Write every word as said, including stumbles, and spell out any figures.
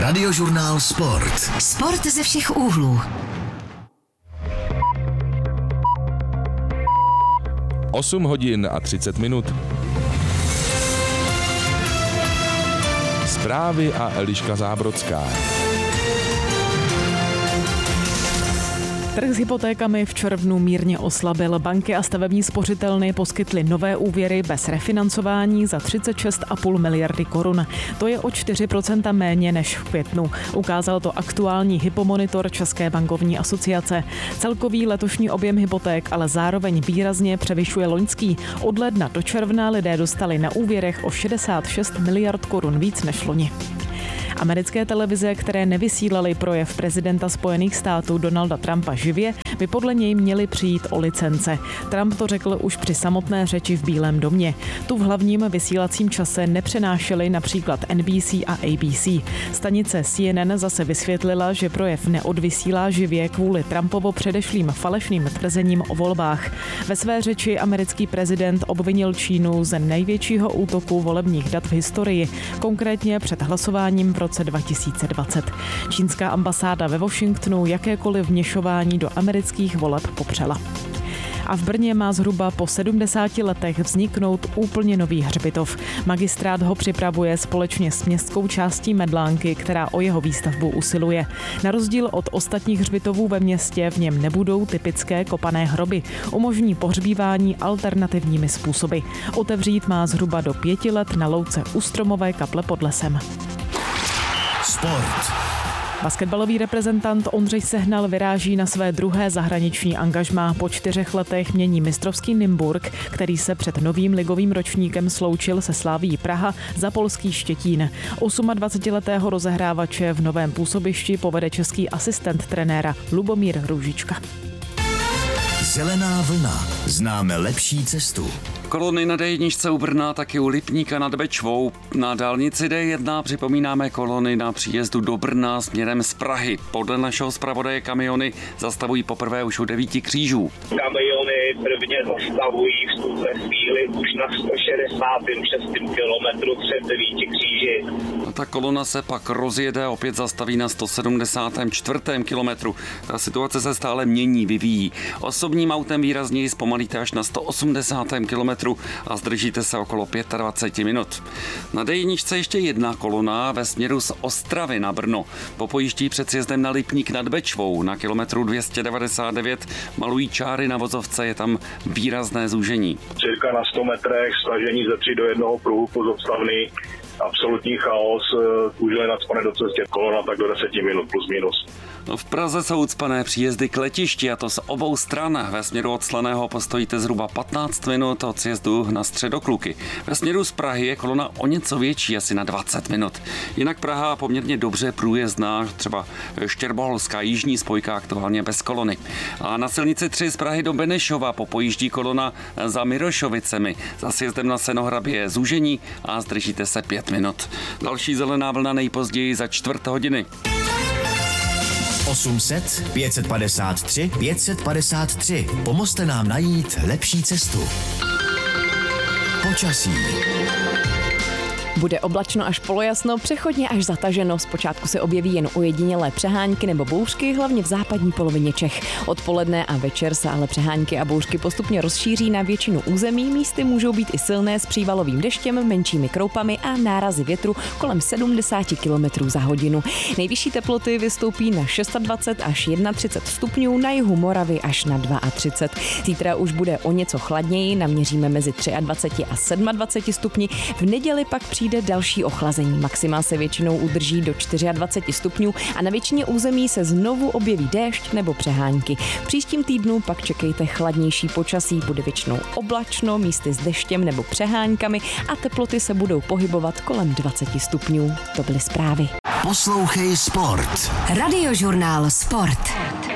Radiožurnál Sport. Sport ze všech úhlů. osm hodin a třicet minut. Zprávy a Eliška Zábrodská. Trh s hypotékami v červnu mírně oslabil. Banky a stavební spořitelny poskytly nové úvěry bez refinancování za třicet šest celá pět miliardy korun. To je o čtyři procenta méně než v květnu. Ukázal to aktuální hypomonitor České bankovní asociace. Celkový letošní objem hypoték ale zároveň výrazně převyšuje loňský. Od ledna do června lidé dostali na úvěrech o šedesát šest miliard korun víc než loni. Americké televize, které nevysílaly projev prezidenta Spojených států Donalda Trumpa živě, by podle něj měly přijít o licence. Trump to řekl už při samotné řeči v Bílém domě. Tu v hlavním vysílacím čase nepřenášeli například N B C a A B C. Stanice C N N zase vysvětlila, že projev neodvysílá živě kvůli Trumpovo předešlým falešným tvrzením o volbách. Ve své řeči americký prezident obvinil Čínu ze největšího útoku volebních dat v historii, konkrétně před hlasováním v roce dva tisíce dvacet. Čínská ambasáda ve Washingtonu jakékoliv vměšování do amerických voleb popřela. A v Brně má zhruba po sedmdesáti letech vzniknout úplně nový hřbitov. Magistrát ho připravuje společně s městskou částí Medlánky, která o jeho výstavbu usiluje. Na rozdíl od ostatních hřbitovů ve městě v něm nebudou typické kopané hroby. Umožní pohřbívání alternativními způsoby. Otevřít má zhruba do pěti let na louce u stromové kaple pod lesem. Sport. Basketbalový reprezentant Ondřej Sehnal vyráží na své druhé zahraniční angažmá. Po čtyřech letech mění mistrovský Nymburk, který se před novým ligovým ročníkem sloučil se Slavií Praha za polský Štětín. dvacetiosmiletého rozehrávače v novém působišti povede český asistent trenéra Lubomír Růžička. Zelená vlna. Známe lepší cestu. Kolony na D jedna u Brna, taky u Lipníka nad Bečvou. Na dálnici D jedna připomínáme kolony na příjezdu do Brna směrem z Prahy. Podle našeho zpravodaje kamiony zastavují poprvé už u devíti křížů. Kamiony prvně zastavují v tuhle chvíli už na sto šedesátém šestém kilometru před devíti kříži. A ta kolona se pak rozjede, opět zastaví na sto sedmdesátém čtvrtém kilometru. Ta situace se stále mění, vyvíjí. Osobním autem výrazněji zpomalíte až na sto osmdesátém kilometru a zdržíte se okolo dvacet pět minut. Na D jedna ještě jedna kolona ve směru z Ostravy na Brno. Po pojiští před sjezdem na Lipník nad Bečvou na kilometru dvě stě devadesát devět malují čáry na vozovce, je tam výrazné zúžení. Cirka na sto metrech stažení ze tří do jednoho pruhu pozodstavný. Absolutní chaos, kůžele nacpané do cestě, kolona tak do deseti minut plus minus. V Praze jsou ucpané příjezdy k letišti, a to z obou stran. Ve směru od Slaného postojíte zhruba patnáct minut od sjezdu na Středokluky. Ve směru z Prahy je kolona o něco větší, asi na dvacet minut. Jinak Praha poměrně dobře průjezdná, třeba Štěrboholská jižní spojka aktuálně bez kolony. A na silnici tři z Prahy do Benešova popojíždí kolona za Mirošovicemi. Za sjezdem na Senohrabě je zúžení a zdržíte se pět minut. Další zelená vlna nejpozději za čtvrt hodiny. osm set, pět set padesát tři, pět set padesát tři. Pomozte nám najít lepší cestu. Počasí. Bude oblačno až polojasno, přechodně až zataženo. Zpočátku se objeví jen ojedinělé přehánky nebo bouřky, hlavně v západní polovině Čech. Odpoledne a večer se ale přehánky a bouřky postupně rozšíří na většinu území. Místy můžou být i silné s přívalovým deštěm, menšími kroupami a nárazy větru kolem sedmdesát kilometrů za hodinu. Nejvyšší teploty vystoupí na dvacet šest až třicet jedna stupňů, na jihu Moravy až na třicet dva. Zítra už bude o něco chladněji, naměříme mezi dvacet tři a dvacet sedm stupni. V neděli pak přijde další ochlazení. Maxima se většinou udrží do dvacet čtyři stupňů a na většině území se znovu objeví déšť nebo přehánky. V příštím týdnu pak čekejte chladnější počasí, bude většinou oblačno, místy s deštěm nebo přeháňkami a teploty se budou pohybovat kolem dvacet stupňů. To byly zprávy. Poslouchej Sport. Radiožurnál Sport.